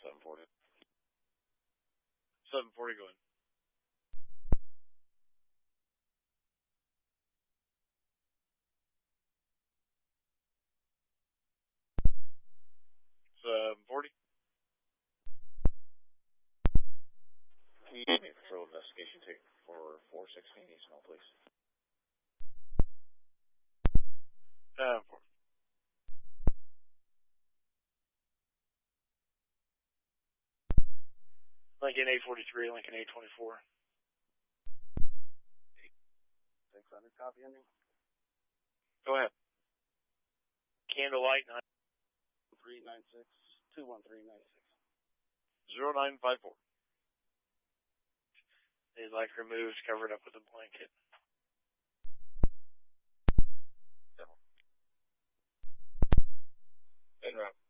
740. 740 going. $740. Can you give me a patrol investigation ticket for 416 East Mill, please? 740. Lincoln 843, Lincoln 824. 600, copy ending. Go ahead. Candlelight 396, 21396. 0954. They'd like removed, covered up with a blanket. En route.